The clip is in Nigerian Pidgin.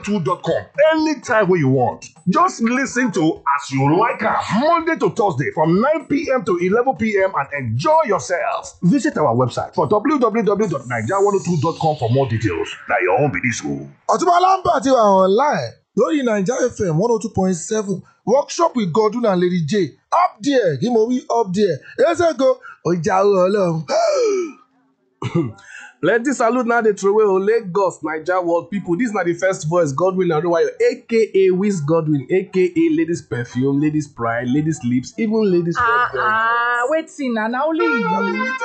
102.com anytime when you want. Just listen to As You Like Am Monday to Thursday from 9 p.m. to 11 p.m. and enjoy yourself. Visit our website for www.naija102.com for more details. Now your own be this one. Ọ̀túnba Lambert wà online lórí Naija FM 102.7 workshop with Godwin and Lady J up there kí mo wí up there ẹsẹ̀ go ọjà Ọlọ́run. Plenty salute now dey throw away o Lagos, Naija world people. This na the first voice, Godwin Adebayo, aka Wiz Godwin, aka Ladies Perfume, Ladies Pride, Ladies Lips, even Ladies. Wetin na only you.